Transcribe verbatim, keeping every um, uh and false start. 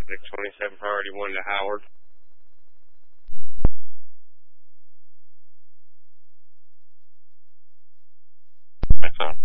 six twenty-seven, priority one to Howard. That's on.